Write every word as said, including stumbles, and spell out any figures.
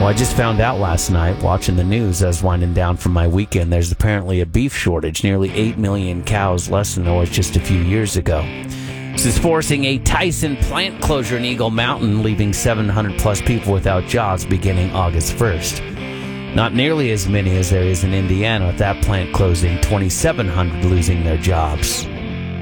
Well, I just found out last night, watching the news as I was winding down from my weekend, there's apparently a beef shortage. Nearly eight million cows, less than there was just a few years ago. This is forcing a Tyson plant closure in Eagle Mountain, leaving seven hundred plus people without jobs beginning August first. Not nearly as many as there is in Indiana, with that plant closing, twenty-seven hundred losing their jobs.